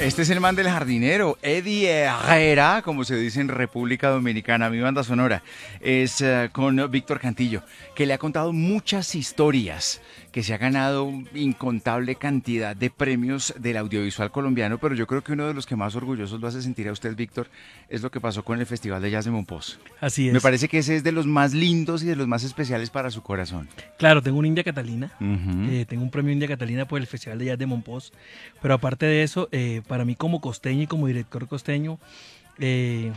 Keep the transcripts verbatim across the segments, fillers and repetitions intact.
Este es el man del jardinero, Eddie Herrera, como se dice en República Dominicana. Mi banda sonora es uh, con Víctor Cantillo, que le ha contado muchas historias, que se ha ganado incontable cantidad de premios del audiovisual colombiano, pero yo creo que uno de los que más orgullosos lo hace sentir a usted, Víctor, es lo que pasó con el Festival de Jazz de Mompox. Así es. Me parece que ese es de los más lindos y de los más especiales para su corazón. Claro, tengo un India Catalina, Uh-huh. eh, tengo un premio India Catalina por el Festival de Jazz de Mompox, pero aparte de eso, eh, para mí como costeño y como director costeño, eh,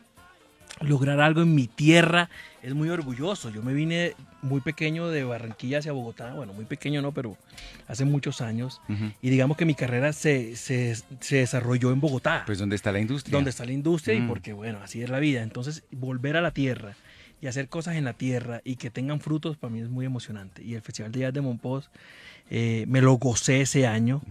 lograr algo en mi tierra es muy orgulloso. Yo me vine muy pequeño de Barranquilla hacia Bogotá, bueno, muy pequeño no, pero hace muchos años, Uh-huh. y digamos que mi carrera se, se, se desarrolló en Bogotá, Pues ¿dónde está la industria? donde está la industria Mm. y porque, bueno, así es la vida. Entonces, volver a la tierra y hacer cosas en la tierra y que tengan frutos, para mí es muy emocionante. Y el Festival de Jazz de Mompox, eh, me lo gocé ese año.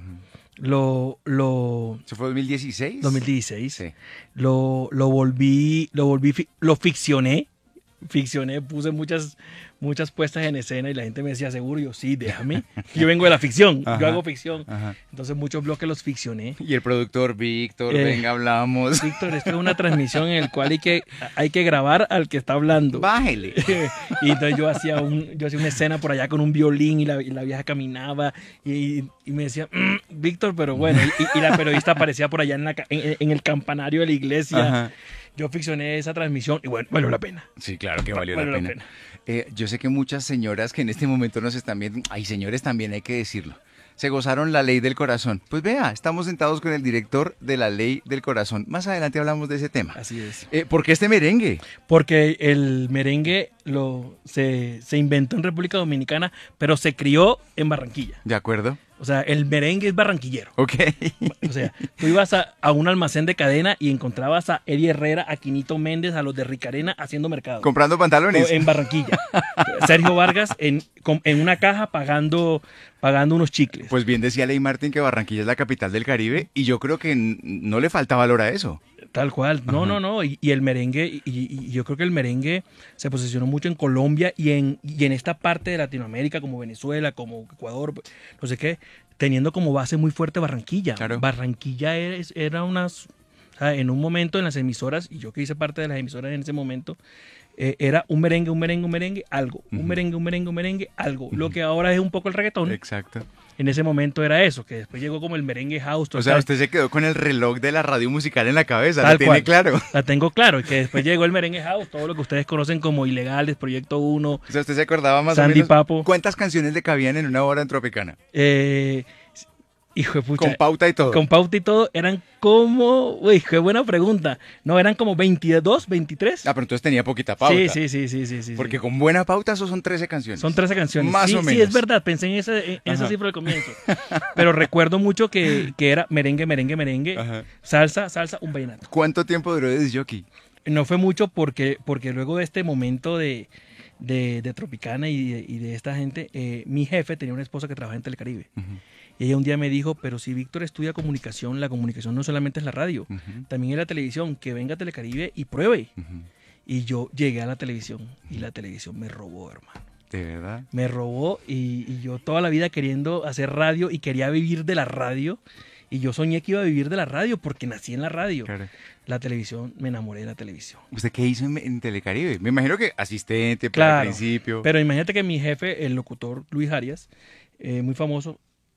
Lo, lo, ¿Eso fue dos mil dieciséis? dos mil dieciséis. Sí. Lo, lo volví, lo volví, fi- lo ficcioné. Ficcioné, puse muchas, muchas puestas en escena y la gente me decía, seguro, yo sí, déjame. Yo vengo de la ficción, Ajá. yo hago ficción. Ajá. Entonces muchos bloques los ficcioné. Y el productor, Víctor, Eh, venga, hablamos. Víctor, esto es una transmisión en la cual hay que, hay que grabar al que está hablando. Bájele. Y entonces yo hacía, un, yo hacía una escena por allá con un violín y la, y la vieja caminaba y, y me decía, "Mm, Víctor, pero bueno", y, y la periodista aparecía por allá en, la, ca- en, en el campanario de la iglesia. Ajá. Yo ficcioné esa transmisión y bueno, valió la pena. Sí, claro que valió Valió la la pena. pena. Eh, yo sé que muchas señoras que en este momento nos están viendo, ay, señores, también hay que decirlo, se gozaron la ley del corazón. Pues vea, estamos sentados con el director de la ley del corazón. Más adelante hablamos de ese tema. Así es. Eh, ¿Por qué este merengue? Porque el merengue lo, se, se inventó en República Dominicana, pero se crió en Barranquilla. ¿De acuerdo? O sea, el merengue es barranquillero. Ok. O sea, tú ibas a, a un almacén de cadena y encontrabas a Eddie Herrera, a Quinito Méndez, a los de Ricarena haciendo mercado. ¿Comprando pantalones? O en Barranquilla. Sergio Vargas en, con- en una caja pagando, pagando unos chicles. Pues bien decía Ley Martin que Barranquilla es la capital del Caribe y yo creo que n- no le falta valor a eso. Tal cual. No, Ajá. no, no. Y, y el merengue, y, y yo creo que el merengue se posicionó mucho en Colombia y en, y en esta parte de Latinoamérica, como Venezuela, como Ecuador, no sé qué, teniendo como base muy fuerte Barranquilla. Claro. Barranquilla es- era unas, o sea, en un momento en las emisoras, y yo que hice parte de las emisoras en ese momento, eh, era un merengue, un merengue, un merengue, algo. Un Ujú. merengue, un merengue, un merengue, algo. Lo que ahora es un poco el reggaetón. Exacto. En ese momento era eso, que después llegó como el merengue house. O sea, total. usted se quedó con el reloj de la radio musical en la cabeza, Tal ¿lo tiene cual. claro? La tengo claro, y que después llegó el merengue house, todo lo que ustedes conocen como Ilegales, Proyecto uno, O sea, ¿usted se acordaba más Sandy o menos Papo. cuántas canciones le cabían en una hora en Tropicana? eh, hijo de pucha, Con pauta y todo. con pauta y todo, eran como, uy, qué buena pregunta, no, eran como veintidós, veintitrés. Ah, pero entonces tenía poquita pauta. Sí, sí, sí, sí, sí, sí. Porque sí. con buena pauta eso son trece canciones. Son trece canciones. Más sí, o sí, menos. es verdad, pensé en, ese, en esa Ajá. cifra al comienzo. Pero recuerdo mucho que, que era merengue, merengue, merengue, Ajá. salsa, salsa, un vallenato. ¿Cuánto tiempo duró de disc jockey? No fue mucho porque, porque luego de este momento de, de, de Tropicana y de, y de esta gente, eh, mi jefe tenía una esposa que trabajaba en Telecaribe. Y ella un día me dijo, pero si Víctor estudia comunicación, la comunicación no solamente es la radio, Ujú. también es la televisión, que venga a Telecaribe y pruebe. Ujú. Y yo llegué a la televisión y la televisión me robó, hermano. ¿De verdad? Me robó y, y yo toda la vida queriendo hacer radio y quería vivir de la radio. Y yo soñé que iba a vivir de la radio porque nací en la radio. Claro. La televisión, me enamoré de la televisión. ¿Usted qué hizo en, en Telecaribe? Me imagino que asistente, pues, Claro, al principio. Pero imagínate que mi jefe, el locutor Luis Arias, eh, muy famoso,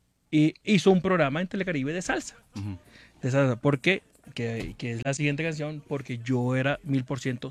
y hizo un programa en Telecaribe de salsa. Ujú. De salsa. ¿Por qué? Que, que es la siguiente canción, porque yo era mil por ciento